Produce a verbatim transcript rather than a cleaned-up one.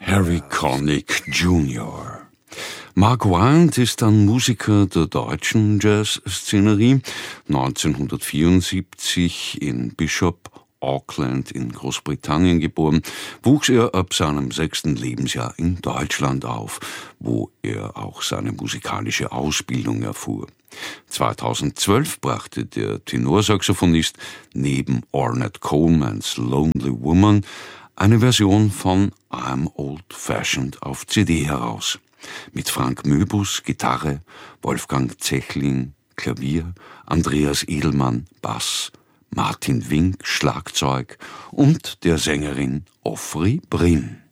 Harry Connick Junior Mark Wild ist ein Musiker der deutschen Jazzszenerie. neunzehnhundertvierundsiebzig in Bishop, Auckland in Großbritannien geboren, wuchs er ab seinem sechsten Lebensjahr in Deutschland auf, wo er auch seine musikalische Ausbildung erfuhr. zweitausendzwölf brachte der Tenorsaxophonist neben Ornette Colemans Lonely Woman eine Version von I'm Old Fashioned auf C D heraus. Mit Frank Möbus Gitarre, Wolfgang Zechling Klavier, Andreas Edelmann Bass, Martin Wink Schlagzeug und der Sängerin Ofri Brin.